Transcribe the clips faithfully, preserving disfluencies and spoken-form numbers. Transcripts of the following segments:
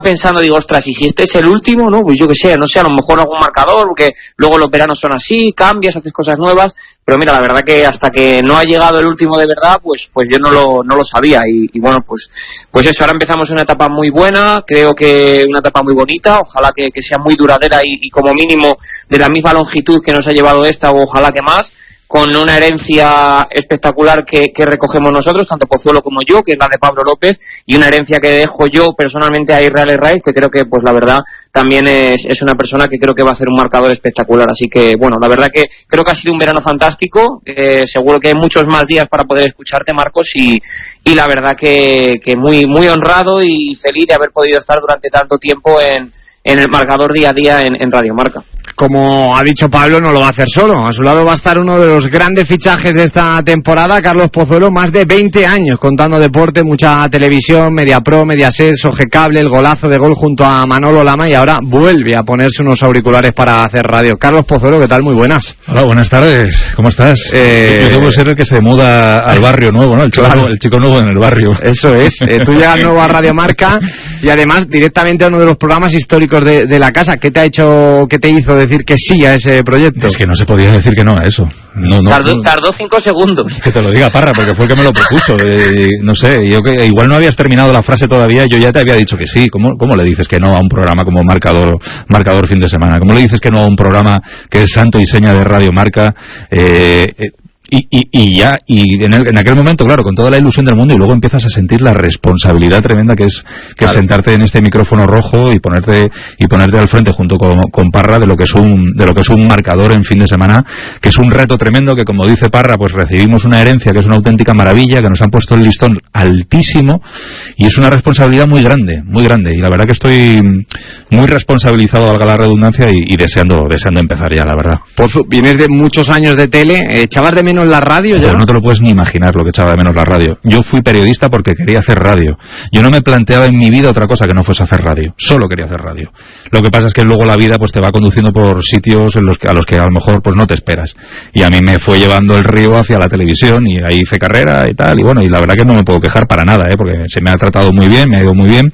pensando, digo, ostras, y si este es el último, ¿no? Pues yo qué sé, no sé, a lo mejor algún marcador, porque luego los veranos son así, cambias, haces cosas nuevas, pero mira, la verdad que hasta que no ha llegado el último de verdad, pues pues yo no lo no lo sabía, y, y bueno, pues pues eso, ahora empezamos una etapa muy buena, creo que una etapa muy bonita, ojalá que, que sea muy duradera y, y como mínimo de la misma longitud que nos ha llevado esta, o ojalá que más, con una herencia espectacular que, que recogemos nosotros, tanto Pozuelo como yo, que es la de Pablo López, y una herencia que dejo yo personalmente a Israel Herraiz, que creo que, pues la verdad, también es, es una persona que creo que va a hacer un marcador espectacular. Así que, bueno, la verdad que creo que ha sido un verano fantástico, eh, seguro que hay muchos más días para poder escucharte, Marcos, y, y la verdad que, que muy, muy honrado y feliz de haber podido estar durante tanto tiempo en, en el marcador día a día en, en Radio Marca. Como ha dicho Pablo, no lo va a hacer solo. A su lado va a estar uno de los grandes fichajes de esta temporada, Carlos Pozuelo, más de veinte años contando deporte, mucha televisión, Mediapro, Mediaset, Soge Cable, el golazo de gol junto a Manolo Lama, y ahora vuelve a ponerse unos auriculares para hacer radio. Carlos Pozuelo, ¿qué tal? Muy buenas. Hola, buenas tardes. ¿Cómo estás? Eh... Yo debo ser el que se muda al barrio nuevo, ¿no? El chico, claro. el chico nuevo en el barrio. Eso es. Eh, tú llegas nuevo a Radio Marca y además directamente a uno de los programas históricos de, de la casa. ¿Qué te ha hecho, qué te hizo decir que sí a ese proyecto? Es que no se podía decir que no a eso. No, no, tardó, no. tardó cinco segundos. Que te lo diga Parra, porque fue el que me lo propuso. Eh, no sé, yo que igual no habías terminado la frase todavía, yo ya te había dicho que sí. ¿Cómo, cómo le dices que no a un programa como Marcador, Marcador Fin de Semana? ¿Cómo le dices que no a un programa que es santo y seña de Radio Marca? Eh, eh, Y, y, y ya, y en, el, en aquel momento, claro, con toda la ilusión del mundo, y luego empiezas a sentir la responsabilidad tremenda que es que claro. es sentarte en este micrófono rojo y ponerte y ponerte al frente junto con, con Parra de lo que es un de lo que es un marcador en fin de semana, que es un reto tremendo, que como dice Parra, pues recibimos una herencia que es una auténtica maravilla, que nos han puesto el listón altísimo, y es una responsabilidad muy grande, muy grande, y la verdad que estoy muy responsabilizado, valga la redundancia, y, y deseando deseando empezar ya, la verdad. Pozu, vienes de muchos años de tele, echabas de menos la radio ya. Pero no te lo puedes ni imaginar lo que echaba de menos la radio. Yo fui periodista porque quería hacer radio. Yo no me planteaba en mi vida otra cosa que no fuese hacer radio. Solo quería hacer radio. Lo que pasa es que luego la vida pues te va conduciendo por sitios en los que, a los que a lo mejor pues no te esperas. Y a mí me fue llevando el río hacia la televisión, y ahí hice carrera y tal. Y bueno, y la verdad que no me puedo quejar para nada, ¿eh? Porque se me ha tratado muy bien, me ha ido muy bien.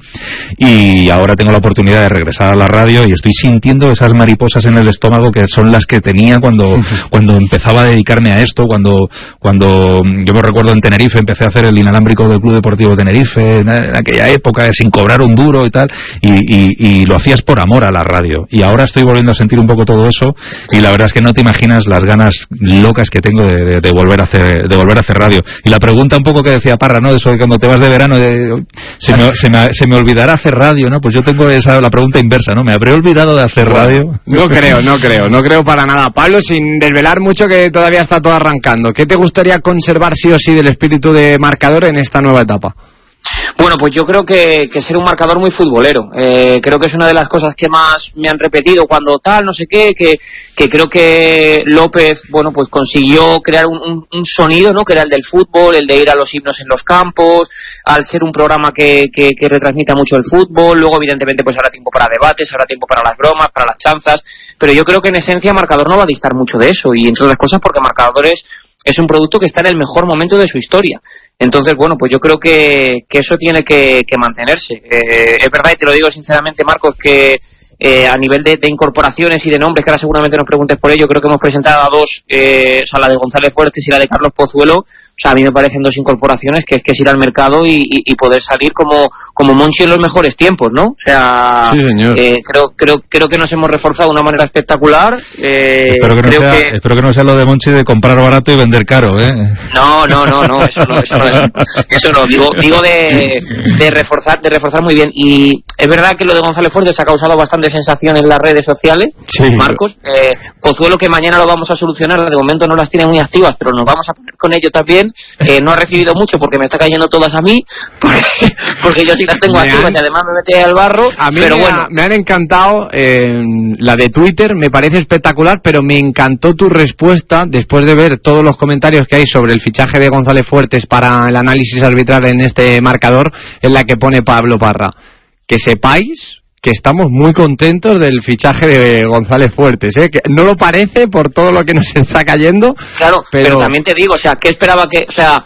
Y ahora tengo la oportunidad de regresar a la radio y estoy sintiendo esas mariposas en el estómago que son las que tenía cuando, cuando empezaba a dedicarme a esto, cuando cuando yo me recuerdo en Tenerife, empecé a hacer el inalámbrico del Club Deportivo Tenerife, en aquella época, sin cobrar un duro y tal, y, y, y lo hacías por amor a la radio. Y ahora estoy volviendo a sentir un poco todo eso, y la verdad es que no te imaginas las ganas locas que tengo de, de, de volver a hacer de volver a hacer radio. Y la pregunta un poco que decía Parra, ¿no? De eso de cuando te vas de verano, de, se, me, se, me, se me olvidará hacer radio, ¿no? Pues yo tengo esa la pregunta inversa, ¿no? ¿Me habré olvidado de hacer radio? No creo, no creo, no creo para nada. Pablo, sin desvelar mucho, que todavía está todo arrancando, ¿qué te gustaría conservar sí o sí del espíritu de marcador en esta nueva etapa? Bueno, pues yo creo que, que ser un marcador muy futbolero. Eh, creo que es una de las cosas que más me han repetido cuando tal, no sé qué, que, que creo que López, bueno, pues consiguió crear un, un, un sonido, ¿no? Que era el del fútbol, el de ir a los himnos en los campos, al ser un programa que, que, que retransmita mucho el fútbol. Luego, evidentemente, pues habrá tiempo para debates, habrá tiempo para las bromas, para las chanzas, pero yo creo que en esencia Marcador no va a distar mucho de eso, y entre otras cosas porque Marcadores es un producto que está en el mejor momento de su historia. Entonces, bueno, pues yo creo que, que eso tiene que, que mantenerse. Eh, es verdad, y te lo digo sinceramente, Marcos, que eh, a nivel de, de incorporaciones y de nombres, que ahora seguramente nos preguntes por ello, creo que hemos presentado a dos, eh, o sea, la de González Fuertes y la de Carlos Pozuelo. O sea, a mí me parecen dos incorporaciones que es que es ir al mercado y, y, y poder salir como, como Monchi en los mejores tiempos, ¿no? O sea, sí, señor. Eh, creo, creo, creo que nos hemos reforzado de una manera espectacular. Eh, espero, que no creo sea, que... espero que no sea lo de Monchi de comprar barato y vender caro, ¿eh? No, no, no, no, eso no, eso no es. Eso no, digo, digo de, de reforzar, de reforzar muy bien. Y es verdad que lo de González Fuertes ha causado bastante sensación en las redes sociales, sí, Marcos. Eh, Pozuelo, que mañana lo vamos a solucionar, de momento no las tiene muy activas, pero nos vamos a poner con ello también. Eh, no ha recibido mucho porque me está cayendo todas a mí, porque, porque yo sí las tengo activas han, y además me metí al barro. A mí pero me, bueno. ha, me han encantado eh, la de Twitter, me parece espectacular, pero me encantó tu respuesta después de ver todos los comentarios que hay sobre el fichaje de González Fuertes para el análisis arbitral en este marcador, en la que pone Pablo Parra: que sepáis que estamos muy contentos del fichaje de González Fuertes, ¿eh? Que no lo parece por todo lo que nos está cayendo. Claro, pero, pero también te digo, o sea, ¿qué esperaba que, o sea,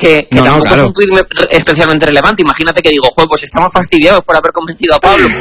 que, que no, tampoco no, claro. es un tuit especialmente relevante. Imagínate que digo, joder, pues estamos fastidiados por haber convencido a Pablo.